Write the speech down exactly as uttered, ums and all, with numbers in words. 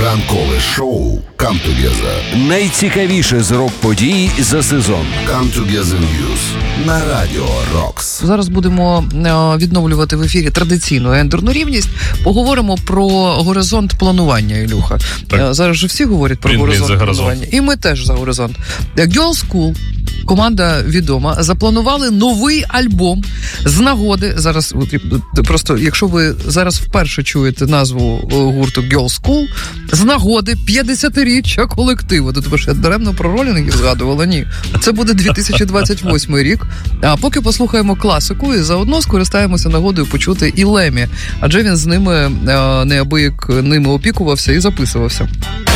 Ранкове шоу «Come Together». Найцікавіше з рок-подій за сезон. «Come Together News» на Радіо Рокс. Зараз будемо відновлювати в ефірі традиційну гендерну рівність. Поговоримо про горизонт планування, Ілюха. Так. Зараз же всі говорять про Він горизонт за планування. горизонт. І ми теж за горизонт. Girls School, команда відома, запланували новий альбом з нагоди. Зараз, просто, якщо ви зараз вперше чуєте назву гурту Girls School, з нагоди п'ятдесятиріччя колективу. Тут ви ще даремно про ролінгів згадували? Ні. Це буде дві тисячі двадцять восьмий рік. А поки послухаємо класику і заодно скористаємося нагодою почути і Лемі. Адже він з ними неабияк ними опікувався і записувався.